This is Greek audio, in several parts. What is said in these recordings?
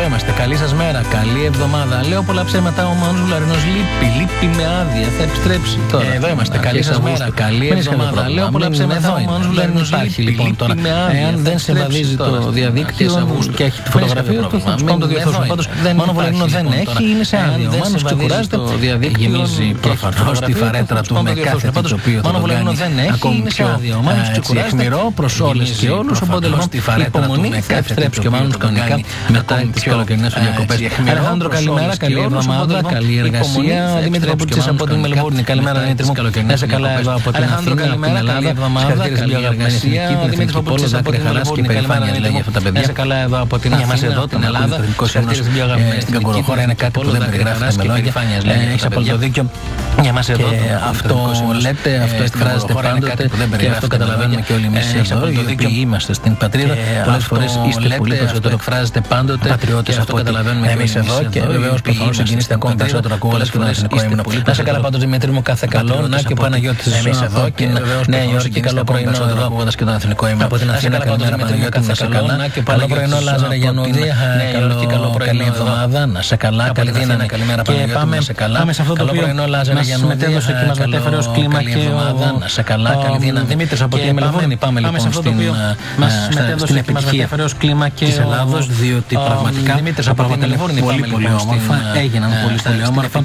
είμαστε. Καλή σας μέρα, καλή εβδομάδα. Λέω πολλά ψέματα, ο Μάνος Βουλαρινός λείπει με άδεια. Θα επιστρέψει τώρα. Εδώ είμαστε. Καλή σας μέρα, καλή εβδομάδα. Λέω πολλά ψέματα, ο Μάνος Βουλαρινός υπάρχει λοιπόν τώρα. Εάν δεν συμβαδίζει το διαδίκτυο και έχει τη φωτογραφία του, θα τους πάμε το διορθώσουμε. Πάντως, Μάνο Βουλαρινό δεν έχει, είναι σε άδειο. Ο Μάνος ξεκουράζεται, το διαδίκτυο γεμίζει προφανώς τη φαρέτρα του με κάθε τοπίο. Μάνο Βουλαρινό δεν έχει, είναι σε άδειο. Ο Μάνος ξεκουράζεται προς όλες και όλους. Οπότε λοιπόν υπομονή θα επιστρέψει και ο Μάνος κανονικά μετά τις καλοκαιρινές του διακοπές. Αλεχάνδρο, καλημέρα, καλή εβδομάδα, καλή εργασία. Δημήτρη Παπούτσης από την Μελβούρνη. Καλημέρα, Δημήτρη μου. Να είσαι καλά εδώ από την Αθήνα, καλημέρα, καλή εβδομάδα, καλή εργασία. Δημήτρη Παπούτσης από την Μελβούρνη. Καλημέρα, λέγει αυτά τα παιδιά. Να είσαι καλά εδώ από την Αθήνα, εδώ την Ελλάδα. Στην Καγκοροχώρα είναι κάτι που δεν περιγράφεται με λόγια. Έχεις απόλυτο δίκιο. Για μας εδώ αυτό λέτε, αυτό εκφράζεται πάντοτε και αυτό καταλαβαίνουμε και όλοι εμείς εδώ, οι οποίοι είμαστε στην πατρίδα. Πολλές φορές είστε πολύ περισσότερο, εκφράζεται πάντοτε πατριώτες, αυτό καταλαβαίνουμε και εμείς εδώ και βεβαίως προφανώς συγκινείστε ακόμα περισσότερο ακούγοντας και τον εθνικό ύμνο. Να σε καλά πάντως Δημήτρη μου, κάθε καλό, να και ο Παναγιώτης εμείς εδώ και Νέα Υόρκη, καλό πρωινό εδώ ακούγοντας και τον εθνικό ύμνο. Από την Αθήνα καλημέρα Παναγιώτη, να σε καλά, να και καλό πρωινό Λάζαρε Γιαννούδη, καλή εβδομάδα, να σε καλά, καλή δύναμη, καλημέρα Παναγιώτη, να σε καλά, καλό πρωινό Λάζαρε Γιαννούδη, μετέδωσε και μας μετέφερε ως κλίμα και να σε καλά, καλή δύναμη. Δημήτρης από τη Μελβούρνη, πάμε λοιπόν στην επιτυχία της Ελλάδος, διότι πραγματικά από την Μελβούρνη πολύ όμορφα, έγιναν πολύ όμορφα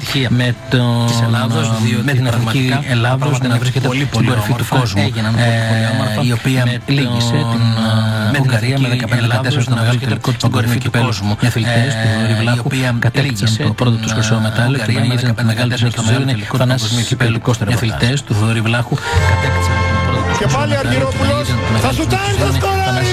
με την εθνική Ελλάδος να βρίσκεται στην κορυφή του κόσμου, η οποία λύγησε την Ουγγαρία με 15-14 στο μεγάλο τελικό του κορυφή του κόσμου. Οι αθλητές του Θοδωρή Βλάχου κατέληξαν το πρώτο τους χρυσό μετάλλιο και πανηγύριζαν τη μεγάλη θέση στο μέλλον τελικό του κυπέλλου. Οι αθλητές του Θοδωρή Βλάχου κατέληξαν το πρώτο τους και πάλι Αργυρόπουλος θα σουτάρει, θα σκοράρει!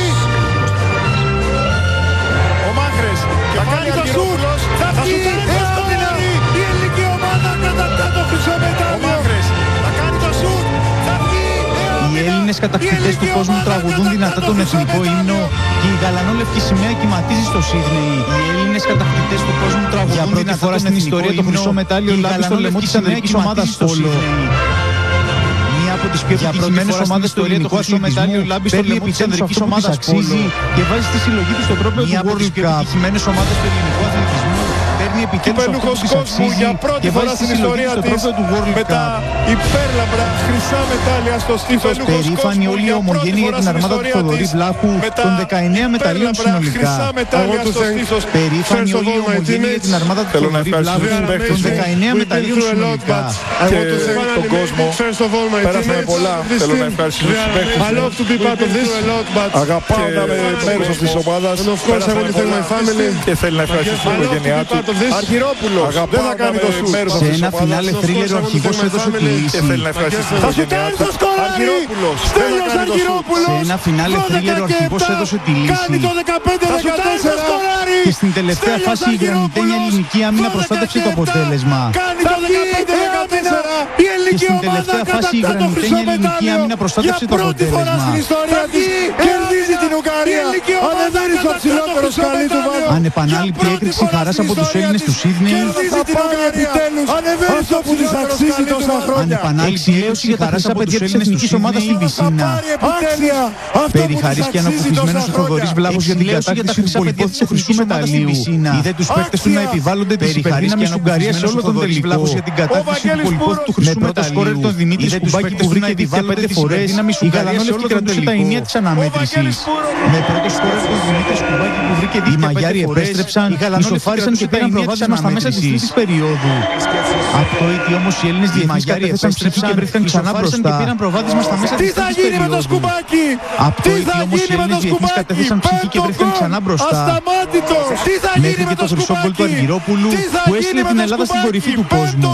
Ο Μάχρες και πάλι Αργυρόπουλος θα σουτάρει, θα σκοράρει! Η ελληνική ομάδα κατακτά το χρυσό μετάλλιο! Ο Μάχρες θα κάνει το σουτ, θα βγει! Οι Έλληνες κατακτητές του κόσμου τραγουδούν δυνατά τον εθνικό ύμνο και η γαλανόλευκη σημαία κυματίζει στο Σίδνεϊ. Οι Έλληνες κατακτητές του κόσμου τραγουδούν δυνατά φορά στην ιστορία το χρυσό μετάλλιο λάβει στο λαιμό της ανδρικής ομάδας πόλο. Μία από τις πιο επιτυχημένες ομάδες στο ελληνικό αθλητισμό λάμπει στο λαιμό της ανδρικής ομάδας πόλο και βάζει στη συλλογή του στο τρόπο του World Cup. Μία από τις πιο επιτυχημένες ομάδες στο ελληνικό αθλητισμό παίρνει επιτέλους αυτό που της αξίζει και βάζει στη συλλογή του στο τρόπο του World Cup. Με τα υπέρλαμπρα χρυσά μετάλλια στο στίφος. Περήφανοι όλοι οι ομογένειοι για την αρμάδα του Θοδωρή Βλάχου των 19 μεταλλίων συνολικά. Περήφανοι όλοι οι ομογένειοι για την αρμάδα του Θοδωρή Βλάχου των 19 μεταλλίων συνολικά. Και τον κόσμο πέρασαμε πολλά. Θέλω να ευχαριστήσω τους παίκτες. Αγαπάω να είμαι μέρος αυτής της ομάδας. Και θέλει να ευχαριστήσω την οικογένειά του. Αργυρόπουλος δεν θα κάνει το σουτ. Σε ένα φινάλε θρίλερ ο αρχηγός έδωσε τη λύση. Θα σουτάρει, θα σκοράρει! Στέλιος Αργυρόπουλος! Σε ένα φινάλε θρίλερ ο αρχηγός έδωσε τη λύση. Κάνει το 15-14! Και στην τελευταία φάση η γρανιτένια ελληνική άμυνα προστάτευσε το αποτέλεσμα. Κάνει το 15-14! Η ελληνική ομάδα κατακτά το χρυσό μετάλλιο για πρώτη φορά στην ιστορία της. Κερδίζει την Ουγγαρία. Ανεβαίνει στο ψηλότερο σκαλί του βάζου. Ανεπανάληπτη έκρηξη χαράς από τους Έλληνες του Σίδνεϊ. Θα πάει επιτέλους αυτό που της αξίζει τόσα χρόνια. Ανεπανάληπτη έκρηξη χαράς από τους Έλληνες της ομάδας στην Πισίνα. Περιχαρής και ανακουφισμένος ο Θοδωρής Βλάχος για την κατάκτηση του πολυπόθητου χρυσού μεταλλίου. Είδε τους παίκτες του να επιβάλλονται τις υπερδύναμες Ουγγαρίας σε όλο τον τελικό. Για την κατάκτηση του πολυπόθητου χρυσού μεταλλίου. Το Δημήτρη Σκουμπάκη που βρήκε επιβάλλονται 5 φορές, η γαλανόλευκη κρατούσε τα ενία της αναμέτρησης. Με πρώτο σκόρερ τον Δημήτρη Σκουμπάκη που βρήκε 2 οι Μαγιάροι επέστρεψαν, ισοφάρισαν και πήραν προβάδισμα στα μέσα της τρίτης περίοδου. Από το ήττο όμως οι Έλληνες διεθνείς κατέθεσαν ψήφι και βρήκαν ξανά μπροστά. Και πήραν προβάδισμα στα μέσα της τρίτης περίοδου. Από το ήττο όμως οι Έλληνες διεθνείς κατέθεσαν ψήφι και βρήκαν ξανά μπροστά. Μέχρι και το χρυσό γκολ του Αργυρόπουλου που έστειλε την Ελλάδα στην κορυφή του κόσμου.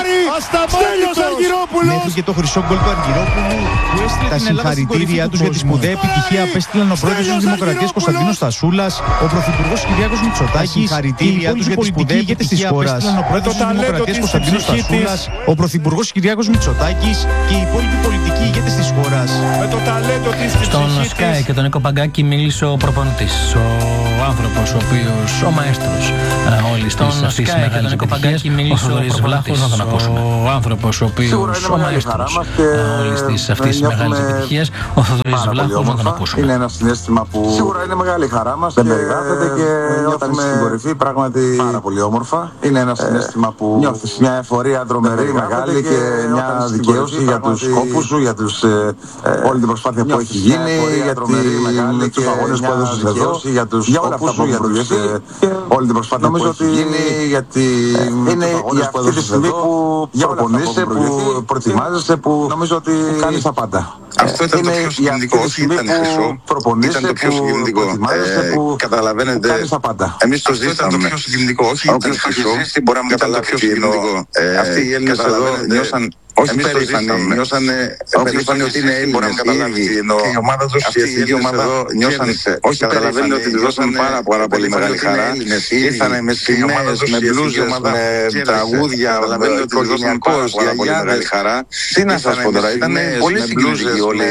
Μέχρι και το χρυσό γκολ του Αργυρόπουλου που έστειλε τα συγχαρητήριά τους για τη σπουδαία επιτυχία απέστειλαν ο πρόεδρος της Δημοκρατίας Κωνσταντίνος Στασούλας, ο πρωθυπουργός Κυριάκος Μητσοτάκης και οι υπόλοιποι πολιτικοί ηγέτες της χώρας. Ο πρόεδρος της Δημοκρατίας Κωνσταντίνος Στασούλας, ο πρωθυπουργός Κυριάκος Μητσοτάκης και οι υπόλοιποι πολιτικοί ηγέτες της χώρας. Στον Sky και τον Νίκο Παγκάκη μίλησε ο προπονητής, ο άνθρωπος ο οποίος, ο μαέστρος όλης της μεγάλης επιτυχίας, ο Θοδωρής Βλάχος, να τον ακούσουμε. Ο άνθρωπος ο οποίος, ο μαέστρος όλης της μεγάλης επιτυχίας, ο Θοδωρής Βλάχος, να τον ακούσουμε. Είναι ένα συναίσθημα που σίγουρα είναι μεγάλη χαρά μας. Δεν περιγράφεται και όταν είσαι στην κορυφή πράγματι πάρα πολύ όμορφα. Είναι ένα συναίσθημα που νιώθεις μια εφορία τρομερή, μεγάλη και μια δικαίωση για τους σκόπους σου, για όλη την προσπάθεια που έχει γίνει, για τους αγώνες που έδωσες εδώ, για όλα αυτά που έχει προηγηθεί, όλη την προσπάθεια που έχει γίνει, γιατί είναι για αυτή τη στιγμή που προπονείσαι, που προετοιμάζεσαι, που κάνεις τα πάντα. Αυτό ήταν το πιο συγκινητικό, όχι ήταν χρυσό, ήταν το πιο συγκινητικό. Καταλαβαίνετε, εμείς το ζήσαμε. Ήταν το πιο συγκινητικό, όχι ήταν χρυσό, ήταν το πιο συγκινητικό. Αυτοί οι Έλληνες εδώ νιώσαν, όχι περήφανοι, νιώσανε ότι είναι Έλληνες ήδη και η ομάδα τους, η εθνική ομάδα εδώ νιώσαν, όχι καταλαβαίνετε ότι τους δώσαν πάρα πολύ μεγάλη χαρά. Ήρθανε με σημαίες, με μπλούζες, με τραγούδια, οικογενειακός, πάρα πολύ μεγάλη χαρά. Τι να σας πω τώρα, ήταν πολύ συγκινητική όλη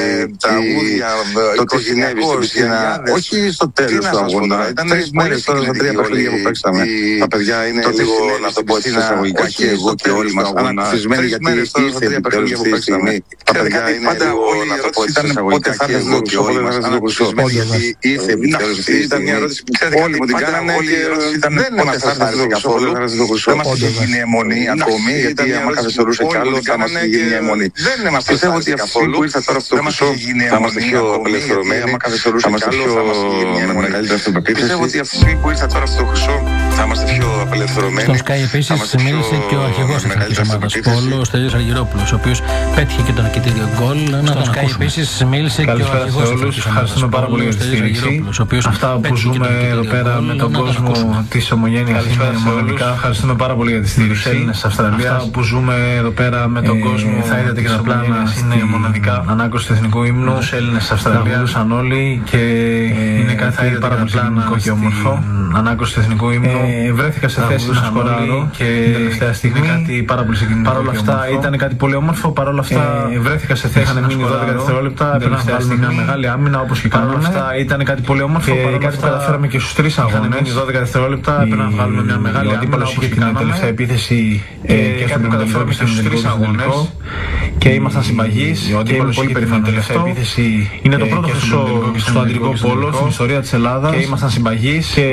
το τι συνέβη στην πισίνα, όχι στο τέλος του αγώνα, ήταν 3 μέρες τώρα στα 3 παιχνίδια που παίξαμε. Τα παιδιά είναι λίγο, να το πω έτσι εισαγωγικά, και εγώ και όλοι μας ανακουφισμένοι, γιατί ήρθε επιτέλους αυτή τη στιγμή. Τα παιδιά είναι λίγο, να το πω έτσι εισαγωγικά, και εγώ και όλοι μας ανακουφισμένοι, γιατί ήρθε επιτέλους αυτή τη στιγμή. Ήταν μια ερώτηση που όλοι μου την κάνανε και δεν μας άρεσε καθόλου. Δεν μας είχε γίνει αιμονή ακόμη, γιατί άμα καθυστερούσε κι άλλο θα μας είχε γίνει αιμονή. Πιστεύω ότι αυτή που ήρθα τώρα στο χρυσό θα είμαστε πιο απελευθερωμένοι, θα είμαστε πιο με μεγαλύτερη αυτοπεποίθηση. Πιστεύω ότι αυτή που ήρθα τώρα στο χρυσό θα είμαστε πιο απελευθερωμένοι. Στον Sky επίσης μίλησε και ο αρχηγός της εθνικής ομάδας Πόλο, ο Στέλιος Αργυρόπουλος, ο οποίος πέτυχε και το νικητήριο γκολ. Στον Sky επίσης μίλησε και ο αρχηγός της εθνικής ομάδας. Ευχαριστούμε πάρα πολύ για τη στήριξη. Αυτά που ζούμε εδώ πέρα με τον κόσμο της ομογένειας είναι μοναδικά. Ευχαριστούμε πάρα πολύ για τη στήριξη. Αυτά που ζούμε εδώ πέρα με τον κόσμο, θα είδατε και τα πλάνα, είναι μοναδικά. Ανάκουση του εθνικού ύμνου, τους Έλληνες της Αυστραλίας όλοι και είναι κάτι πάρα πολύ σημαντικό και όμορφο. Ανάκουση του εθνικού ύμνου. Βρέθηκα σε θέση να σκοράρω και την τελευταία στιγμή κάτι πάρα πολύ συγκινητικό. Παρ' όλα αυτά ήταν κάτι πολύ όμορφο. Παρ' όλα αυτά βρέθηκα σε θέση να μείνει 12 δευτερόλεπτα. Έπρεπε να βγάλουμε μια μεγάλη άμυνα όπως και κάναμε. Αυτά ήταν κάτι πολύ όμορφο. Και κάτι που καταφέραμε και στους 3 αγώνες. Μείνει 12 δευτερόλεπτα. Έπρεπε να βγάλουμε μια μεγάλη άμυνα όπως και την τελευταία επίθεση. Και κάτι που καταφέραμε και στους 3 αγώνες. Και ήμασταν συμπαγείς. Και είμαι πολύ περήφανος για αυτό. Είναι το πρώτο χρυσό στο αντρικό πόλο στην ιστορία της Ελλάδας. Και ήμασταν συμπαγείς. Και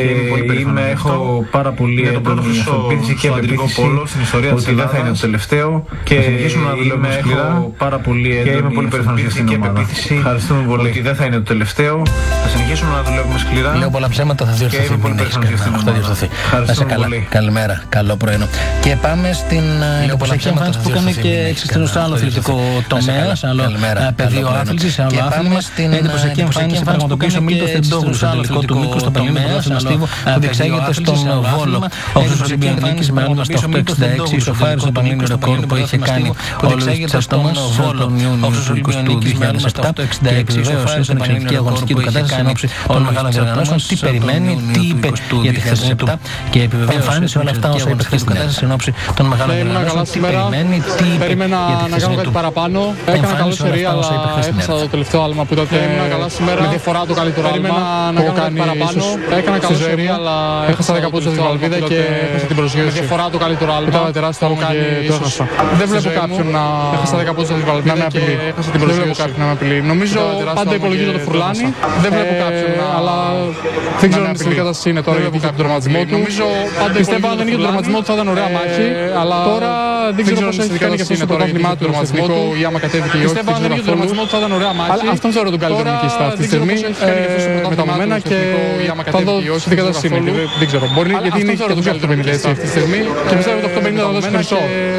έχω πάρα πολύ έντονη αυτοπεποίθηση και πεποίθηση ότι δεν θα είναι το τελευταίο. Και συνεχίσουμε να δουλεύουμε σκληρά. Πάρα πολύ έντονη και είμαι πολύ περήφανος για αυτήν την ομάδα. Ευχαριστούμε πολύ ότι δεν θα είναι το τελευταίο. Θα συνεχίσουμε να δουλεύουμε σκληρά. Λέω πολλά ψέματα, θα διορθωθεί. Και είμαι πολύ περήφανος για αυτήν την ομάδα. Να σε καλά. Καλημέρα, καλό πρωινό. Και πάμε στην υποψηφιακή εμφάνιση που έκανε και σε άλλο αθλητικό τομέα, σε άλλο πεδίο άθληση, σε άλλο άθλημα. Εντυπωσιακή εμφάνιση πραγματοποίησε ο Μίλτος Τεντόγλου στο τελικό του μήκου στο Πανελλήνιο Πρωτάθλημα Στίβου που διεξάγεται στον Βόλο. Ο Χρήστος Ολυμπιονίκης με άλμα στο 866 ισοφάρισε το πανελλήνιο ρεκόρ που είχε κάνει ο Λουίς Τσαστόμας τον Ιούνιο του 2007 και επιβεβαίωσε στην εξαιρετική αγωνιστική του κατάσταση εν ώψη των μεγάλων διοργανώσεων τι περιμένει, τι είπε για τη χθεσινή του και επιβεβαίωσε σε όλα αυτά όσα είπε χθες στην κατάσταση εν ώψη των μεγάλων διοργανώσεων τι περιμένει, τι είπε για τη χθεσινή του. Παραπάνω. Έκανα καλό σερί, αλλά έχασα το τελευταίο άλμα που τότε με διαφορά το καλύτερο άλμα που έχω κάνει παραπάνω. Έκανα καλό σερί, αλλά έχασα 10 πόντους στη Βαλβίδα και έχασα την προσοχή. Με διαφορά το καλύτερο άλμα. Ήταν τεράστιο άλμα και το έχασα. Δεν βλέπω κάποιον να έχασα 10 πόντους στη Βαλβίδα και έχασα την προσοχή. Δεν βλέπω κάποιον να με απειλεί. Νομίζω πάντα υπολογίζω το Φουρλάνι. Δεν βλέπω κάποιον να... αλλά δεν ξέρω τι τελική κατάσταση είναι τώρα γιατί είχε τον τραυματισμό του. Πιστεύω αν δεν είχε τον τραυματισμό του θα ήταν ωραία μάχη, αλλά τώρα δεν ξέρω πώς έχει κάνει και αυτό το πρωτάθλημά του τραυματισμό ή άμα κατέβηκε ή όχι. Πιστεύω αν δεν είχε τον τραυματισμό του θα ήταν ωραία μάχη. Αλλά αυτόν θεωρώ τον καλύτερο νικητή αυτή τη στιγμή με τα μεμένα και θα δω τι κατάσταση είναι. Δεν ξέρω. Μπορεί γιατί είναι και το πιο 850 έτσι αυτή τη στιγμή και πιστεύω ότι το 850 θα δώσει χρυσό.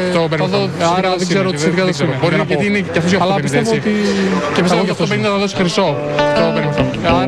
Άρα δεν ξέρω τι κατάσταση είναι. Μπορεί γιατί είναι και αυτό πιο 850 έτσι. Και πιστεύω ότι το 850 θα δώσει χρυσό.